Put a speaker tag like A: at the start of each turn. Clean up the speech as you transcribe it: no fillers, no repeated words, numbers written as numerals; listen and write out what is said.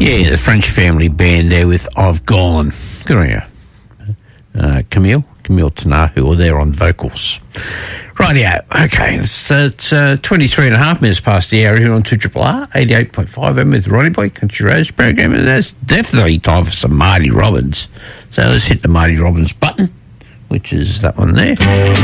A: Yeah, the French Family Band there with I've Gone. Good on you. Camille Tanahu, there on vocals. Rightio, okay, it's 23 and a half minutes past the hour here on 2RRR, 88.5 M with Ronnie Boy, Country Roads program, and that's definitely time for some Marty Robbins. So let's hit the Marty Robbins button, which is that one there.